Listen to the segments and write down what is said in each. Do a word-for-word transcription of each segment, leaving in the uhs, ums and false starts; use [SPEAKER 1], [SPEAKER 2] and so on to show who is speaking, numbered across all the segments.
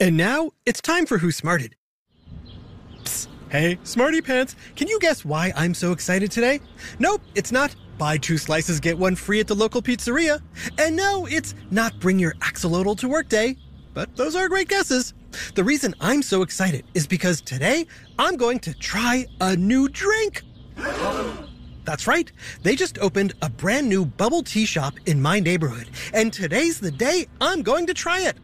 [SPEAKER 1] And now, it's time for Who Smarted. Psst. Hey, Smarty Pants, can you guess why I'm so excited today? Nope, it's not buy two slices, get one free at the local pizzeria. And no, it's not bring your axolotl to work day. But those are great guesses. The reason I'm so excited is because today I'm going to try a new drink. That's right. They just opened a brand new bubble tea shop in my neighborhood. And today's the day I'm going to try it.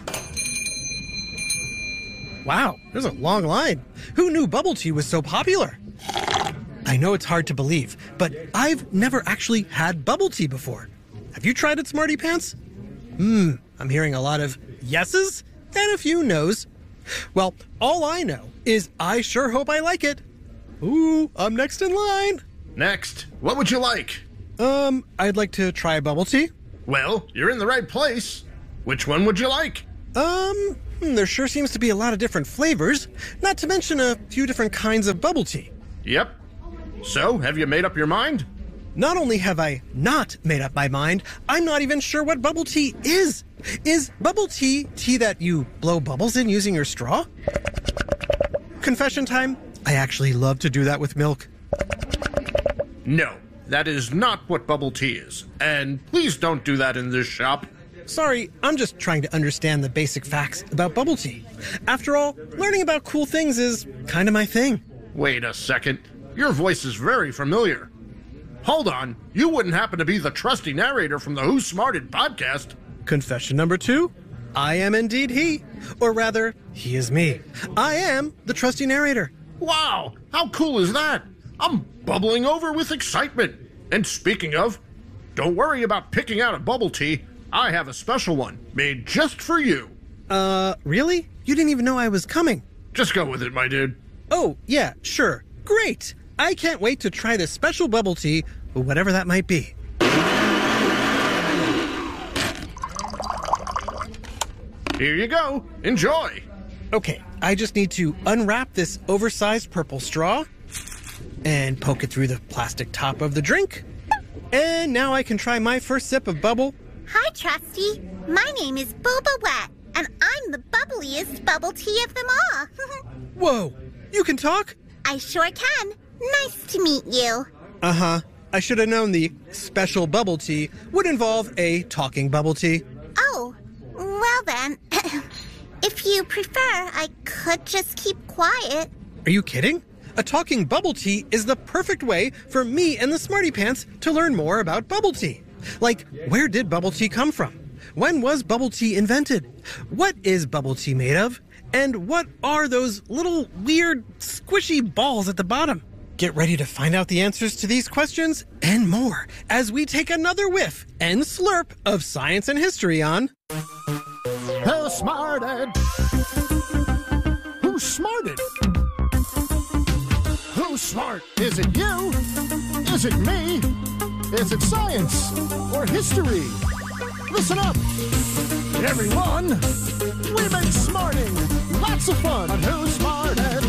[SPEAKER 1] Wow, there's a long line. Who knew bubble tea was so popular? I know it's hard to believe, but I've never actually had bubble tea before. Have you tried it, Smarty Pants? Hmm, I'm hearing a lot of yeses and a few nos. Well, all I know is I sure hope I like it. Ooh, I'm next in line.
[SPEAKER 2] Next, what would you like?
[SPEAKER 1] Um, I'd like to try bubble tea.
[SPEAKER 2] Well, you're in the right place. Which one would you like?
[SPEAKER 1] Um, hmm, there sure seems to be a lot of different flavors, not to mention a few different kinds of bubble tea.
[SPEAKER 2] Yep. So, have you made up your mind?
[SPEAKER 1] Not only have I not made up my mind, I'm not even sure what bubble tea is. Is bubble tea tea that you blow bubbles in using your straw? Confession time, I actually love to do that with milk.
[SPEAKER 2] No, that is not what bubble tea is. And please don't do that in this shop.
[SPEAKER 1] Sorry, I'm just trying to understand the basic facts about bubble tea. After all, learning about cool things is kind of my thing.
[SPEAKER 2] Wait a second. Your voice is very familiar. Hold on, you wouldn't happen to be the trusty narrator from the Who Smarted podcast?
[SPEAKER 1] Confession number two, I am indeed he. Or rather, he is me. I am the trusty narrator.
[SPEAKER 2] Wow, how cool is that? I'm bubbling over with excitement. And speaking of, don't worry about picking out a bubble tea. I have a special one made just for you.
[SPEAKER 1] Uh, really? You didn't even know I was coming.
[SPEAKER 2] Just go with it, my dude.
[SPEAKER 1] Oh, yeah, sure. Great. I can't wait to try this special bubble tea, whatever that might be.
[SPEAKER 2] Here you go. Enjoy.
[SPEAKER 1] Okay, I just need to unwrap this oversized purple straw and poke it through the plastic top of the drink. And now I can try my first sip of bubble.
[SPEAKER 3] Hi, Trusty. My name is Boba Wet, and I'm the bubbliest bubble tea of them all.
[SPEAKER 1] Whoa, you can talk?
[SPEAKER 3] I sure can. Nice to meet you.
[SPEAKER 1] Uh-huh. I should have known the special bubble tea would involve a talking bubble tea.
[SPEAKER 3] Oh, well then. If you prefer, I could just keep quiet.
[SPEAKER 1] Are you kidding? A talking bubble tea is the perfect way for me and the Smarty Pants to learn more about bubble tea. Like, where did bubble tea come from? When was bubble tea invented? What is bubble tea made of? And what are those little weird squishy balls at the bottom? Get ready to find out the answers to these questions and more as we take another whiff and slurp of science and history on
[SPEAKER 4] Who Smarted? Who Smarted? Who's smart? Is it you? Is it me? Is it science or history? Listen up, everyone. We make smarting lots of fun on Who Smarted.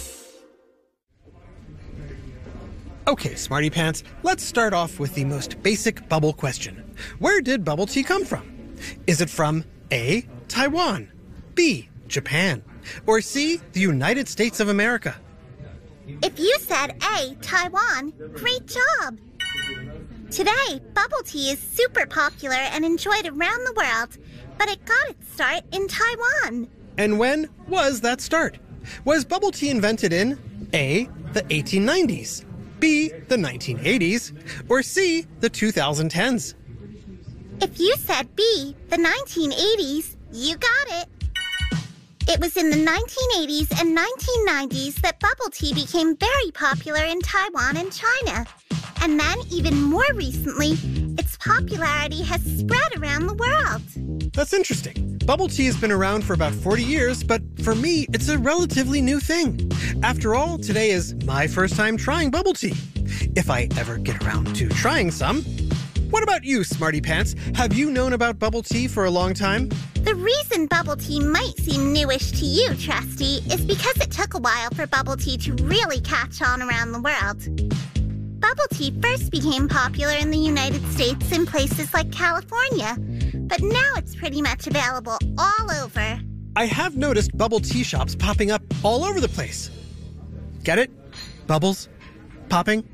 [SPEAKER 1] Okay, Smarty Pants, let's start off with the most basic bubble question. Where did bubble tea come from? Is it from A, Taiwan, B, Japan, or C, the United States of America?
[SPEAKER 3] If you said A, Taiwan, great job. Today, bubble tea is super popular and enjoyed around the world, but it got its start in Taiwan.
[SPEAKER 1] And when was that start? Was bubble tea invented in A, the eighteen nineties, B, the nineteen eighties, or C, the twenty tens?
[SPEAKER 3] If you said B, the nineteen eighties, you got it. It was in the nineteen eighties and nineteen nineties that bubble tea became very popular in Taiwan and China. And then, even more recently, its popularity has spread around the world.
[SPEAKER 1] That's interesting. Bubble tea has been around for about forty years, but for me, it's a relatively new thing. After all, today is my first time trying bubble tea. If I ever get around to trying some. What about you, Smarty Pants? Have you known about bubble tea for a long time?
[SPEAKER 3] The reason bubble tea might seem newish to you, Trusty, is because it took a while for bubble tea to really catch on around the world. Bubble tea first became popular in the United States in places like California, but now it's pretty much available all over.
[SPEAKER 1] I have noticed bubble tea shops popping up all over the place. Get it? Bubbles? Popping?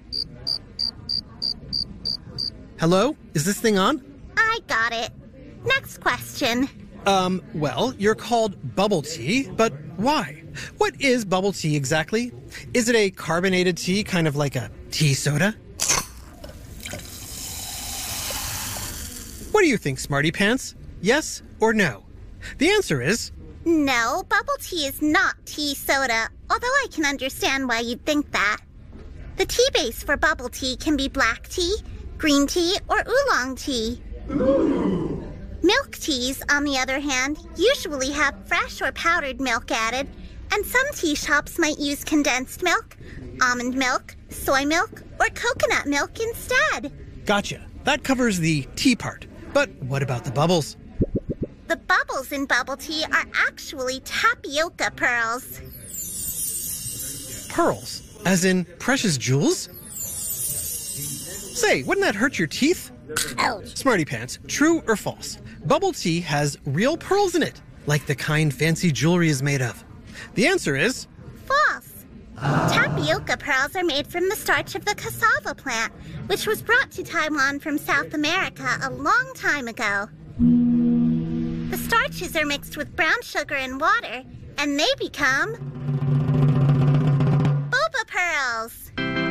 [SPEAKER 1] Hello? Is this thing on?
[SPEAKER 3] I got it. Next question.
[SPEAKER 1] Um, well, you're called bubble tea, but why? What is bubble tea exactly? Is it a carbonated tea, kind of like a tea soda? What do you think, Smarty Pants? Yes or no? The answer is...
[SPEAKER 3] No, bubble tea is not tea soda, although I can understand why you'd think that. The tea base for bubble tea can be black tea, green tea, or oolong tea. Ooh. Milk teas, on the other hand, usually have fresh or powdered milk added, and some tea shops might use condensed milk, almond milk, soy milk, or coconut milk instead.
[SPEAKER 1] Gotcha. That covers the tea part. But what about the bubbles?
[SPEAKER 3] The bubbles in bubble tea are actually tapioca pearls.
[SPEAKER 1] Pearls? As in precious jewels? Say, wouldn't that hurt your teeth?
[SPEAKER 3] Ouch.
[SPEAKER 1] Smarty Pants, true or false? Bubble tea has real pearls in it, like the kind fancy jewelry is made of. The answer is...
[SPEAKER 3] False. Tapioca pearls are made from the starch of the cassava plant, which was brought to Taiwan from South America a long time ago. The starches are mixed with brown sugar and water, and they become... boba pearls.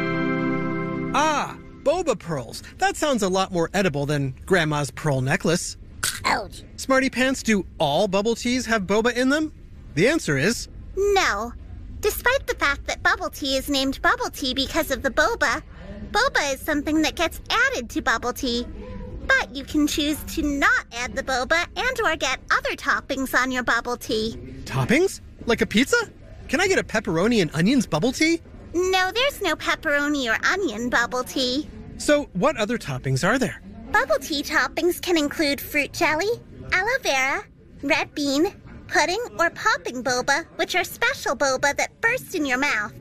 [SPEAKER 1] Ah, boba pearls. That sounds a lot more edible than Grandma's pearl necklace.
[SPEAKER 3] Ouch.
[SPEAKER 1] Smarty Pants, do all bubble teas have boba in them? The answer is...
[SPEAKER 3] No. Despite the fact that bubble tea is named bubble tea because of the boba, boba is something that gets added to bubble tea. But you can choose to not add the boba and or get other toppings on your bubble tea.
[SPEAKER 1] Toppings? Like a pizza? Can I get a pepperoni and onions bubble tea?
[SPEAKER 3] No, there's no pepperoni or onion bubble tea.
[SPEAKER 1] So what other toppings are there?
[SPEAKER 3] Bubble tea toppings can include fruit jelly, aloe vera, red bean, pudding, or popping boba, which are special boba that burst in your mouth.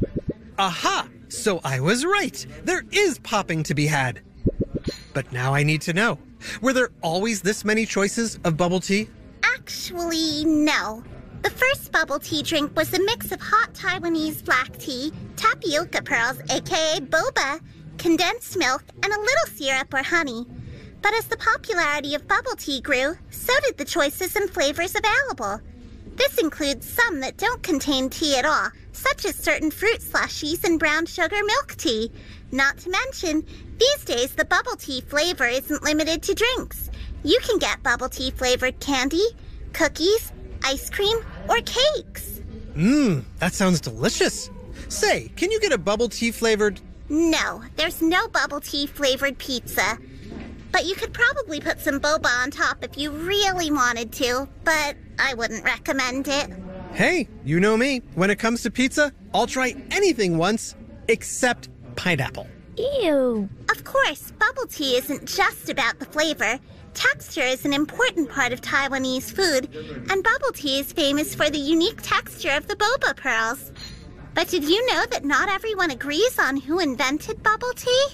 [SPEAKER 1] Aha! So I was right. There is popping to be had. But now I need to know. Were there always this many choices of bubble tea?
[SPEAKER 3] Actually, no. The first bubble tea drink was a mix of hot Taiwanese black tea, tapioca pearls, aka boba, condensed milk, and a little syrup or honey. But as the popularity of bubble tea grew, so did the choices and flavors available. This includes some that don't contain tea at all, such as certain fruit slushies and brown sugar milk tea. Not to mention, these days the bubble tea flavor isn't limited to drinks. You can get bubble tea flavored candy, cookies, ice cream, or cakes.
[SPEAKER 1] Mmm, that sounds delicious. Say, can you get a bubble tea flavored...
[SPEAKER 3] No, there's no bubble tea flavored pizza. But you could probably put some boba on top if you really wanted to, but I wouldn't recommend it.
[SPEAKER 1] Hey, you know me. When it comes to pizza, I'll try anything once, except pineapple.
[SPEAKER 3] Ew. Of course, bubble tea isn't just about the flavor. Texture is an important part of Taiwanese food, and bubble tea is famous for the unique texture of the boba pearls. But did you know that not everyone agrees on who invented bubble tea?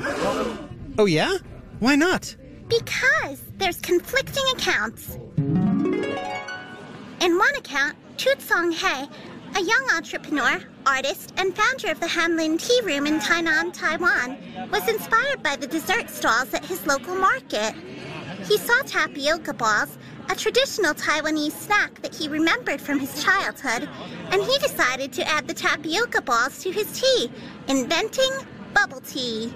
[SPEAKER 1] Oh yeah? Why not?
[SPEAKER 3] Because there's conflicting accounts. In one account, Chu Song-hei, a young entrepreneur, artist, and founder of the Hanlin Tea Room in Tainan, Taiwan, was inspired by the dessert stalls at his local market. He saw tapioca balls, a traditional Taiwanese snack that he remembered from his childhood, and he decided to add the tapioca balls to his tea, inventing bubble tea.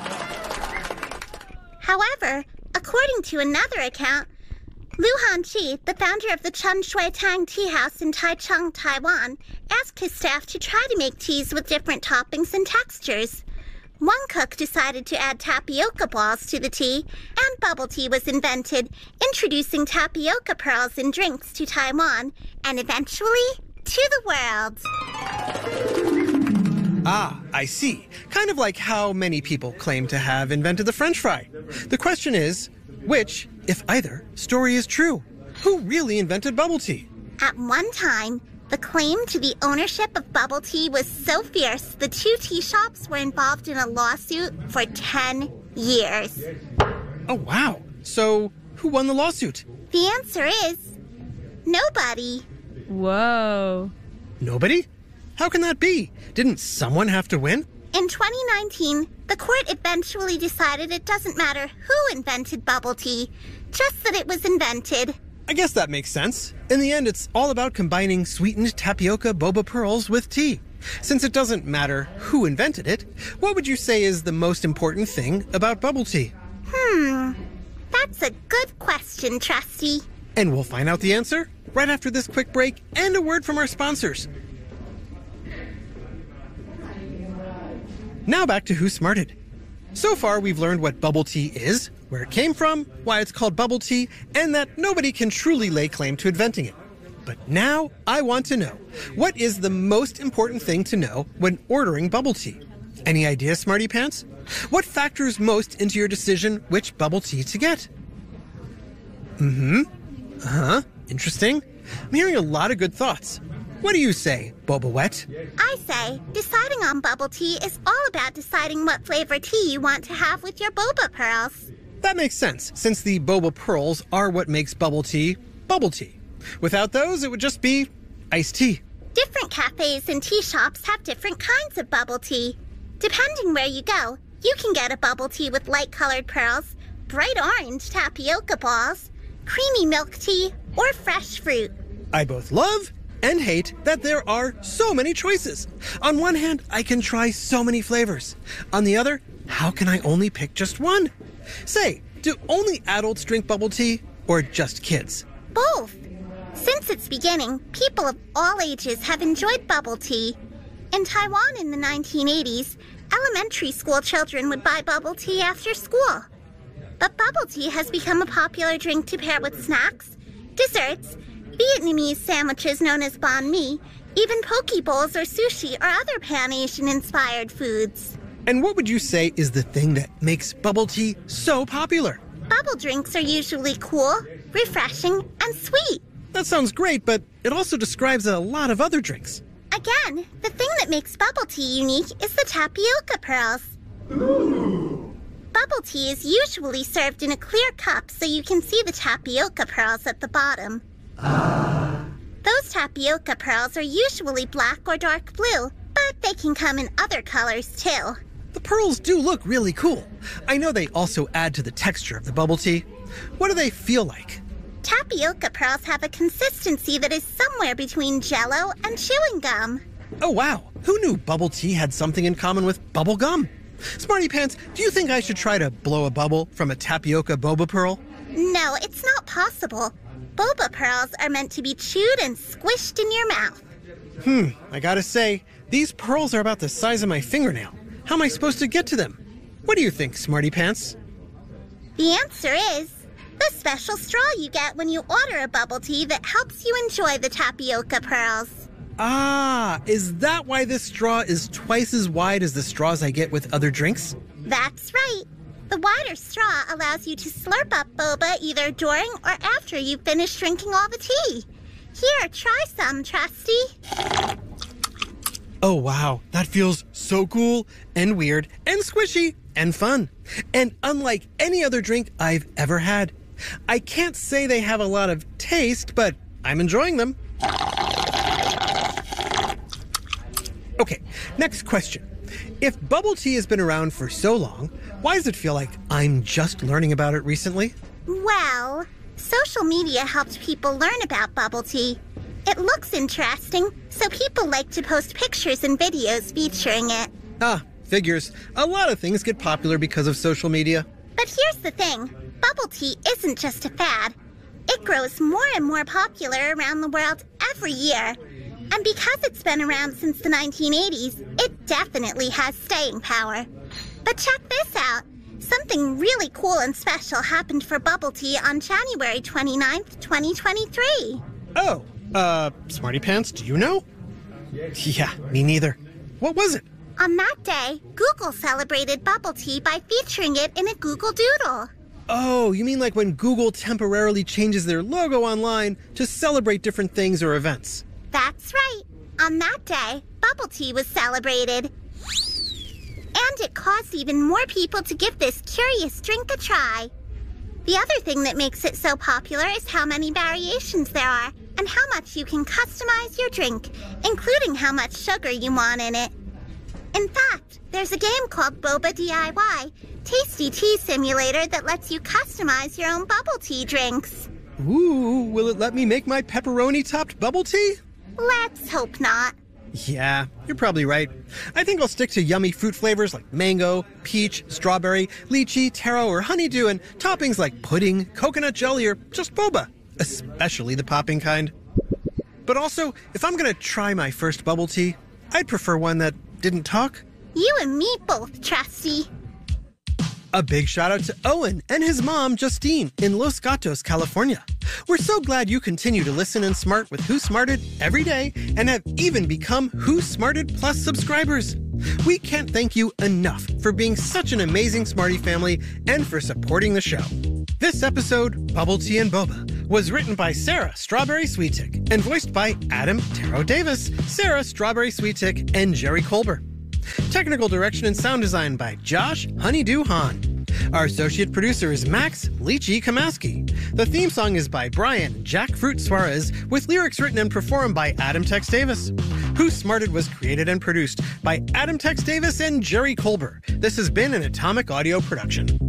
[SPEAKER 3] However, according to another account, Lu Hanqi, the founder of the Chun Shui Tang Tea House in Taichung, Taiwan, asked his staff to try to make teas with different toppings and textures. One cook decided to add tapioca balls to the tea, and bubble tea was invented, introducing tapioca pearls in drinks to Taiwan, and eventually to the world.
[SPEAKER 1] Ah, I see. Kind of like how many people claim to have invented the French fry. The question is, which, if either, story is true? Who really invented bubble tea?
[SPEAKER 3] At one time, the claim to the ownership of bubble tea was so fierce, the two tea shops were involved in a lawsuit for ten years.
[SPEAKER 1] Oh, wow. So, who won the lawsuit?
[SPEAKER 3] The answer is Nobody.
[SPEAKER 5] Whoa.
[SPEAKER 1] Nobody? How can that be? Didn't someone have to win?
[SPEAKER 3] In twenty nineteen, the court eventually decided it doesn't matter who invented bubble tea, just that it was invented.
[SPEAKER 1] I guess that makes sense. In the end, it's all about combining sweetened tapioca boba pearls with tea. Since it doesn't matter who invented it, what would you say is the most important thing about bubble tea?
[SPEAKER 3] Hmm, that's a good question, Trusty.
[SPEAKER 1] And we'll find out the answer right after this quick break and a word from our sponsors. Now back to Who Smarted. So far, we've learned what bubble tea is, where it came from, why it's called bubble tea, and that nobody can truly lay claim to inventing it. But now I want to know, what is the most important thing to know when ordering bubble tea? Any ideas, Smarty Pants? What factors most into your decision which bubble tea to get? Mm-hmm. Uh-huh. Interesting. I'm hearing a lot of good thoughts. What do you say, Boba Wet?
[SPEAKER 3] I say, deciding on bubble tea is all about deciding what flavor tea you want to have with your boba pearls.
[SPEAKER 1] That makes sense, since the boba pearls are what makes bubble tea bubble tea. Without those, it would just be iced tea.
[SPEAKER 3] Different cafes and tea shops have different kinds of bubble tea. Depending where you go, you can get a bubble tea with light-colored pearls, bright orange tapioca balls, creamy milk tea, or fresh fruit.
[SPEAKER 1] I both love and hate that there are so many choices. On one hand, I can try so many flavors. On the other, how can I only pick just one? Say, do only adults drink bubble tea or just kids?
[SPEAKER 3] Both. Since its beginning, people of all ages have enjoyed bubble tea. In Taiwan in the nineteen eighties, elementary school children would buy bubble tea after school. But bubble tea has become a popular drink to pair with snacks, desserts, Vietnamese sandwiches known as banh mi, even poke bowls or sushi or other Pan-Asian-inspired foods.
[SPEAKER 1] And what would you say is the thing that makes bubble tea so popular?
[SPEAKER 3] Bubble drinks are usually cool, refreshing, and sweet.
[SPEAKER 1] That sounds great, but it also describes a lot of other drinks.
[SPEAKER 3] Again, the thing that makes bubble tea unique is the tapioca pearls. Ooh. Bubble tea is usually served in a clear cup so you can see the tapioca pearls at the bottom. Ah. Those tapioca pearls are usually black or dark blue, but they can come in other colors too.
[SPEAKER 1] The pearls do look really cool. I know they also add to the texture of the bubble tea. What do they feel like?
[SPEAKER 3] Tapioca pearls have a consistency that is somewhere between Jell-O and chewing gum.
[SPEAKER 1] Oh wow, who knew bubble tea had something in common with bubble gum? Smarty Pants, do you think I should try to blow a bubble from a tapioca boba pearl?
[SPEAKER 3] No, it's not possible. Boba pearls are meant to be chewed and squished in your mouth.
[SPEAKER 1] Hmm, I gotta say, these pearls are about the size of my fingernail. How am I supposed to get to them? What do you think, Smarty Pants?
[SPEAKER 3] The answer is the special straw you get when you order a bubble tea that helps you enjoy the tapioca pearls.
[SPEAKER 1] Ah, is that why this straw is twice as wide as the straws I get with other drinks?
[SPEAKER 3] That's right. The wider straw allows you to slurp up boba either during or after you finish drinking all the tea. Here, try some, Trusty.
[SPEAKER 1] Oh wow, that feels so cool and weird and squishy and fun. And unlike any other drink I've ever had. I can't say they have a lot of taste, but I'm enjoying them. Okay, next question. If bubble tea has been around for so long, why does it feel like I'm just learning about it recently?
[SPEAKER 3] Well, social media helped people learn about bubble tea. It looks interesting, so people like to post pictures and videos featuring it.
[SPEAKER 1] Ah, figures. A lot of things get popular because of social media.
[SPEAKER 3] But here's the thing. Bubble tea isn't just a fad. It grows more and more popular around the world every year. And because it's been around since the nineteen eighties, it definitely has staying power. But check this out. Something really cool and special happened for bubble tea on January twenty-ninth, twenty twenty-three.
[SPEAKER 1] Oh, uh, Smarty Pants, do you know? Yeah, me neither. What was it?
[SPEAKER 3] On that day, Google celebrated bubble tea by featuring it in a Google Doodle.
[SPEAKER 1] Oh, you mean like when Google temporarily changes their logo online to celebrate different things or events?
[SPEAKER 3] That's right. On that day, bubble tea was celebrated. And it caused even more people to give this curious drink a try. The other thing that makes it so popular is how many variations there are and and how much you can customize your drink, including how much sugar you want in it. In fact, there's a game called Boba D I Y, Tasty Tea Simulator, that lets you customize your own bubble tea drinks.
[SPEAKER 1] Ooh, will it let me make my pepperoni-topped bubble tea?
[SPEAKER 3] Let's hope not.
[SPEAKER 1] Yeah, you're probably right. I think I'll stick to yummy fruit flavors like mango, peach, strawberry, lychee, taro, or honeydew, and toppings like pudding, coconut jelly, or just boba, especially the popping kind. But also, if I'm gonna try my first bubble tea, I'd prefer one that didn't talk.
[SPEAKER 3] You and me both, Trusty.
[SPEAKER 1] A big shout out to Owen and his mom, Justine, in Los Gatos, California. We're so glad you continue to listen and smart with Who Smarted every day and have even become Who Smarted Plus subscribers. We can't thank you enough for being such an amazing Smarty family and for supporting the show. This episode, Bubble Tea and Boba, was written by Sarah Strawberry Sweetick and voiced by Adam Taro Davis, Sarah Strawberry Sweetick, and Jerry Colbert. Technical direction and sound design by Josh Honeydew Hahn. Our associate producer is Max Lychee Kamaski. The theme song is by Brian Jackfruit Suarez, with lyrics written and performed by Adam Tex Davis. Who Smarted was created and produced by Adam Tex Davis and Jerry Colbert. This has been an Atomic Audio production.